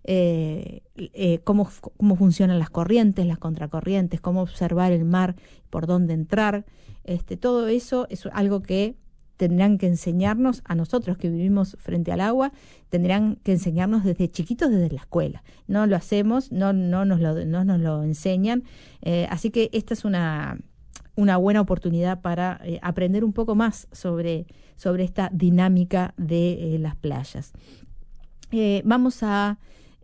cómo funcionan las corrientes, las contracorrientes, cómo observar el mar, por dónde entrar. Todo eso es algo que tendrán que enseñarnos a nosotros que vivimos frente al agua, tendrán que enseñarnos desde chiquitos, desde la escuela. No lo hacemos, no nos lo enseñan, así que esta es una buena oportunidad para aprender un poco más sobre esta dinámica de las playas. Vamos a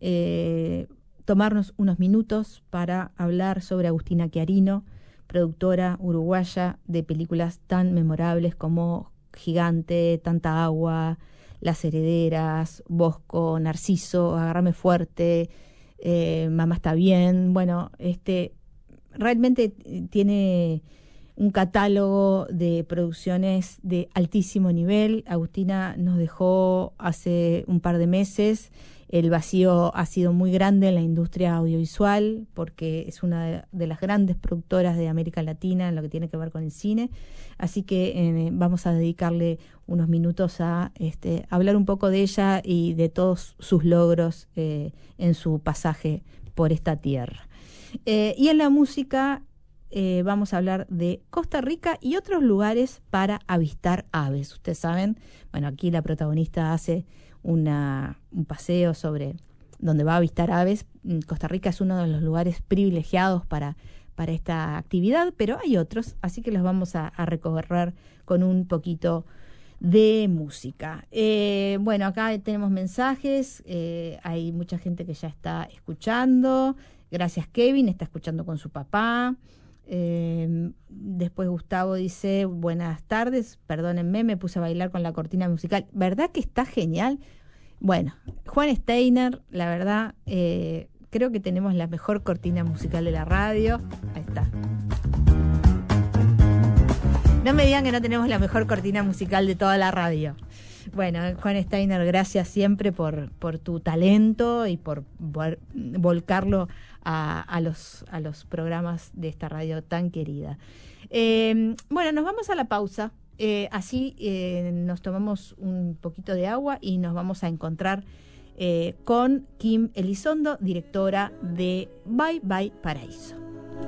tomarnos unos minutos para hablar sobre Agustina Chiarino, productora uruguaya de películas tan memorables como Gigante, Tanta Agua, Las Herederas, Bosco, Narciso, Agárrame Fuerte, Mamá está bien. Bueno, realmente tiene un catálogo de producciones de altísimo nivel. Agustina nos dejó hace un par de meses. El vacío ha sido muy grande en la industria audiovisual porque es una de las grandes productoras de América Latina en lo que tiene que ver con el cine. Así que vamos a dedicarle unos minutos a hablar un poco de ella y de todos sus logros en su pasaje por esta tierra. Y en la música vamos a hablar de Costa Rica y otros lugares para avistar aves. Ustedes saben, bueno, aquí la protagonista hace un paseo sobre donde va a avistar aves. Costa Rica es uno de los lugares privilegiados para esta actividad, pero hay otros, así que los vamos a recorrer con un poquito de música. Bueno, acá tenemos mensajes, hay mucha gente que ya está escuchando. Gracias, Kevin, está escuchando con su papá. Después Gustavo dice: buenas tardes, perdónenme, me puse a bailar con la cortina musical. ¿Verdad que está genial? Bueno, Juan Steiner, la verdad, creo que tenemos la mejor cortina musical de la radio. Ahí está. No me digan que no tenemos la mejor cortina musical de toda la radio. Bueno, Juan Steiner, gracias siempre por tu talento y por volcarlo a los programas de esta radio tan querida. Bueno, nos vamos a la pausa. Así nos tomamos un poquito de agua y nos vamos a encontrar con Kim Elizondo, directora de Bye Bye Paraíso.